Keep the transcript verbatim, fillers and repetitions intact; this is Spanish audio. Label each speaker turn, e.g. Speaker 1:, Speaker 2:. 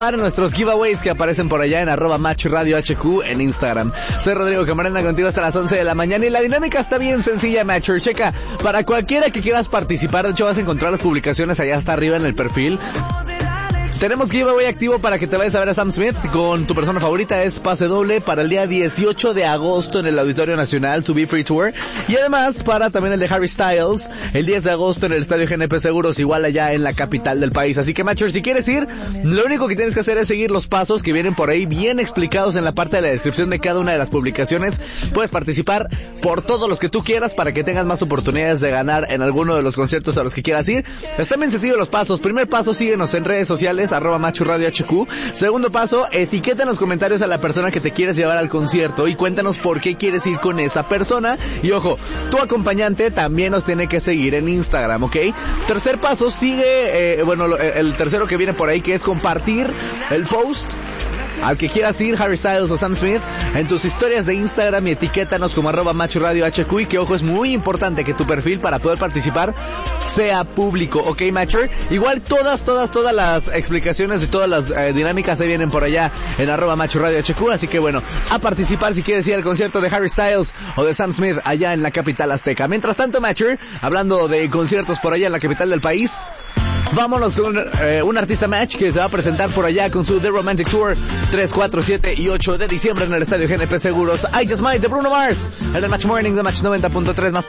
Speaker 1: Para nuestros giveaways que aparecen por allá en arroba Match Radio H Q en Instagram. Soy Rodrigo Camarena contigo hasta las once de la mañana y la dinámica está bien sencilla, Matcher. Checa, para cualquiera que quieras participar, de hecho vas a encontrar las publicaciones allá hasta arriba en el perfil. Tenemos giveaway activo para que te vayas a ver a Sam Smith con tu persona favorita. Es pase doble para el día dieciocho de agosto en el Auditorio Nacional, To Be Free Tour. Y además para también el de Harry Styles, el diez de agosto en el Estadio G N P Seguros, igual allá en la capital del país. Así que, Matcher, si quieres ir, lo único que tienes que hacer es seguir los pasos que vienen por ahí bien explicados en la parte de la descripción de cada una de las publicaciones. Puedes participar por todos los que tú quieras para que tengas más oportunidades de ganar en alguno de los conciertos a los que quieras ir. Están bien sencillos los pasos. Primer paso, síguenos en redes sociales, arroba Machu Radio H Q. Segundo paso, etiqueta en los comentarios a la persona que te quieres llevar al concierto y cuéntanos por qué quieres ir con esa persona. Y ojo, tu acompañante también nos tiene que seguir en Instagram, ¿ok? Tercer paso, sigue, eh, bueno, lo, el tercero que viene por ahí, que es compartir el post al que quieras ir, Harry Styles o Sam Smith, en tus historias de Instagram y etiquétanos como arroba Machu Radio H Q. Y que ojo, es muy importante que tu perfil para poder participar sea público, ¿ok, Matcher? Igual todas, todas, todas las explicaciones y todas las eh, dinámicas se vienen por allá en arroba Machu Radio H Q. Así que bueno, a participar si quieres ir al concierto de Harry Styles o de Sam Smith allá en la capital azteca. Mientras tanto, Matcher, hablando de conciertos por allá en la capital del país, vámonos con eh, un artista Match que se va a presentar por allá con su The Romantic Tour tres, cuatro, siete y ocho de diciembre en el Estadio G N P Seguros. I Just Might de Bruno Mars en el Match Morning de Match noventa punto tres más